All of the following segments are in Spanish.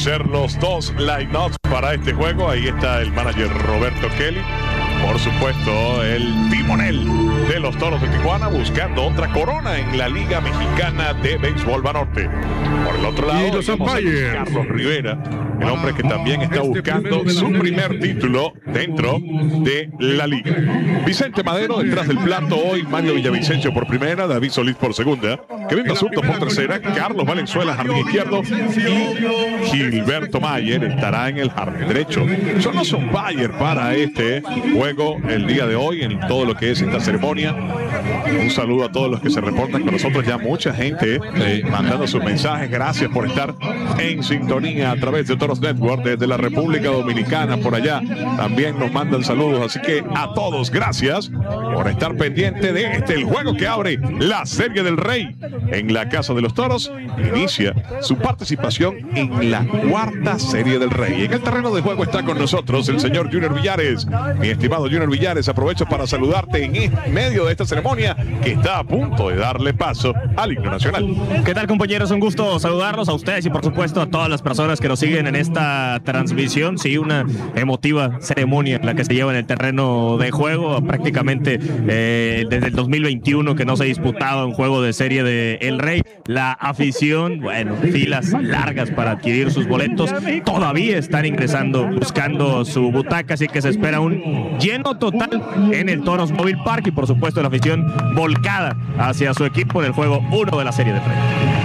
conocer los dos line-ups para este juego. Ahí está el manager Roberto Kelly. Por supuesto, el timonel de los Toros de Tijuana buscando otra corona en la Liga Mexicana de Béisbol Banorte. Por el otro lado, los umpires. Carlos Rivera, el hombre que también está buscando su primer título dentro de la liga. Vicente Madero detrás del plato hoy, Mario Villavicencio por primera, David Solís por segunda, Kevin Basurto por tercera, Carlos Valenzuela jardín izquierdo y Gilberto Mayer estará en el jardín derecho. Son los umpires para este juego el día de hoy en todo lo que es esta ceremonia. Un saludo a todos los que se reportan con nosotros, ya mucha gente mandando sus mensajes. Gracias por estar en sintonía a través de Toros Network desde la República Dominicana. Por allá también nos mandan saludos, así que a todos gracias por estar pendiente de el juego que abre la Serie del Rey en la Casa de los Toros. Inicia su participación en la cuarta Serie del Rey. En el terreno de juego está con nosotros el señor Junior Villares. Mi estimado Junior Villares, aprovecho para saludarte en medio de esta ceremonia que está a punto de darle paso al himno nacional. ¿Qué tal, compañeros? Un gusto saludarlos a ustedes y por supuesto a todas las personas que nos siguen en esta transmisión. Sí, una emotiva ceremonia la que se lleva en el terreno de juego. Prácticamente desde el 2021 que no se ha disputado un juego de Serie de El Rey. La afición, bueno, filas largas para adquirir sus boletos. Todavía están ingresando buscando su butaca, así que se espera un lleno total en el Toros Mobile Park y por supuesto la afición volcada hacia su equipo en el juego 1 de la Serie del Rey.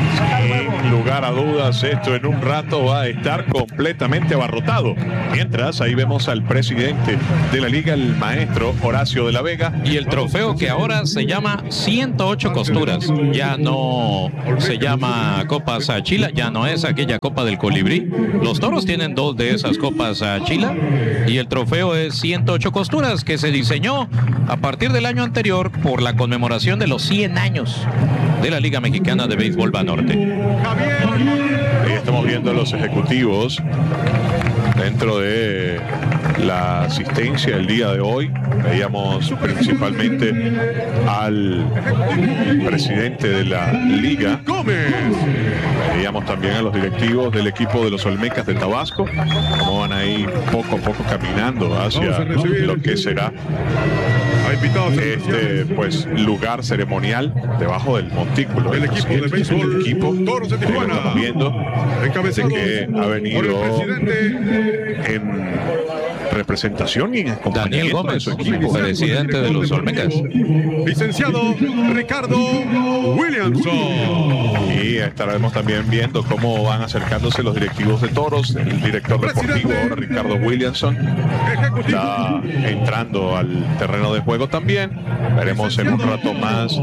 Sin lugar a dudas, esto en un rato va a estar completamente abarrotado. Mientras, ahí vemos al presidente de la liga, el maestro Horacio de la Vega. Y el trofeo que ahora se llama 108 costuras. Ya no se llama Copa Sachila, ya no es aquella Copa del Colibrí. Los Toros tienen 2 de esas Copas Sachila y el trofeo es 108 costuras, que se diseñó a partir del año anterior por la conmemoración de los 100 años de la Liga Mexicana de Béisbol Banorte. Ahí estamos viendo los ejecutivos dentro de la asistencia el día de hoy. Veíamos principalmente al presidente de la liga. Veíamos también a los directivos del equipo de los Olmecas de Tabasco, como van ahí poco a poco caminando hacia lo que será pues lugar ceremonial debajo del montículo. El equipo de béisbol, el equipo Toros de Tijuana, estamos viendo que ha venido en representación y en Daniel Gómez, de su equipo, presidente de los Olmecas. Licenciado Ricardo Williamson. Y estaremos también viendo cómo van acercándose los directivos de Toros. El director deportivo ahora, Ricardo Williamson, está entrando al terreno de juego también. Veremos en un rato más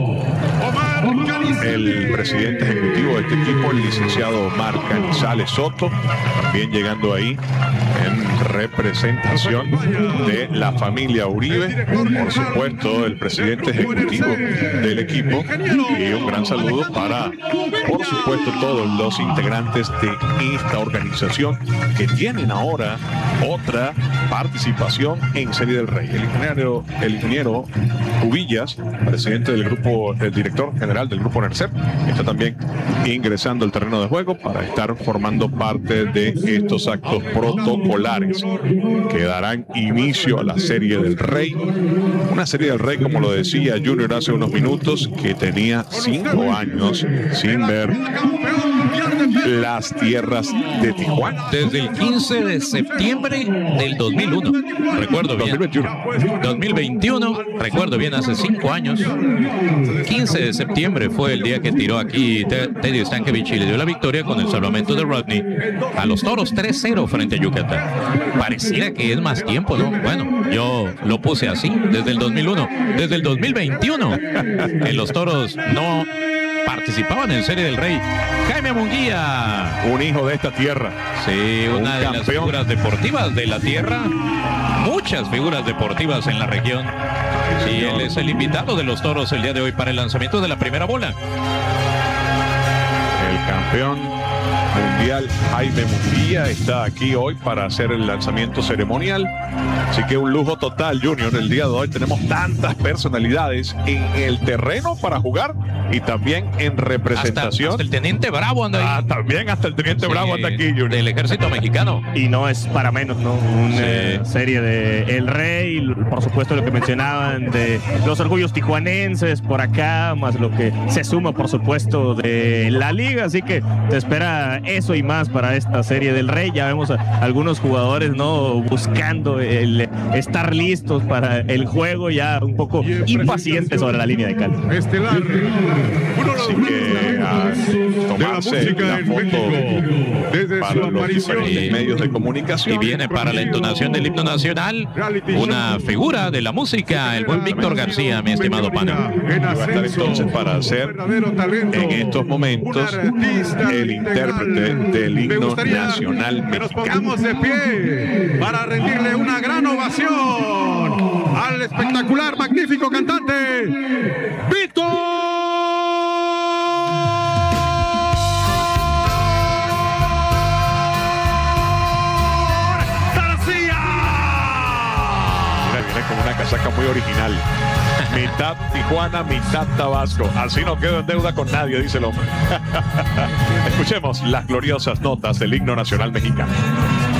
el presidente ejecutivo de este equipo, el licenciado Omar Canizales Soto, también llegando ahí en representación de la familia Uribe. Por supuesto, el presidente ejecutivo del equipo, y un gran saludo para, por supuesto, todos los integrantes de esta organización que tienen ahora otra participación en Serie del Rey. El ingeniero Cubillas, presidente del grupo, el director general del grupo NERCEP, está también ingresando al terreno de juego para estar formando parte de estos actos protocolares que darán inicio a la Serie del Rey. Una Serie del Rey, como lo decía Junior hace unos minutos, que tenía 5 años sin ver las tierras de Tijuana. Desde el 15 de septiembre del 2001. Recuerdo bien. 2021. Recuerdo bien, hace 5 años. 15 de septiembre fue el día que tiró aquí Teddy Stankiewicz y le dio la victoria con el salvamento de Rodney a los Toros 3-0 frente a Yucatán. Pareciera que es más tiempo, ¿no? Bueno, yo lo puse así, desde el 2001. Desde el 2021, en los Toros no participaban en Serie del Rey. Jaime Munguía, un hijo de esta tierra. Sí, una de campeón. las figuras deportivas de la tierra. Muchas figuras deportivas en la región. Y él es el invitado de los Toros el día de hoy para el lanzamiento de la primera bola. El campeón mundial Jaime Munguía está aquí hoy para hacer el lanzamiento ceremonial. Así que un lujo total, Junior. El día de hoy tenemos tantas personalidades en el terreno para jugar y también en representación. Hasta el Teniente Bravo anda ahí. También hasta el Teniente Bravo anda aquí, Junior. Del ejército mexicano. Y no es para menos, ¿no? Una serie de El Rey, por supuesto lo que mencionaban de los orgullos tijuanenses por acá, más lo que se suma, por supuesto, de la liga. Así que te espera eso y más para esta serie del Rey. Ya vemos a algunos jugadores, ¿no? Buscando el estar listos para el juego, ya un poco impacientes sobre la línea de cal. Estelar. Así que a tomarse la foto desde para su los aparición diferentes medios de comunicación. Y viene para la entonación del himno nacional una figura de la música, el buen Víctor García, mi estimado pana. Va a estar entonces para hacer en estos momentos el intérprete del himno nacional que nos mexicano. pongamos de pie para rendirle una gran ovación al espectacular, magnífico cantante Víctor García. Mira, viene con una casaca muy original. Mitad Tijuana, mitad Tabasco. Así no quedo en deuda con nadie, dice el hombre. Escuchemos las gloriosas notas del himno nacional mexicano.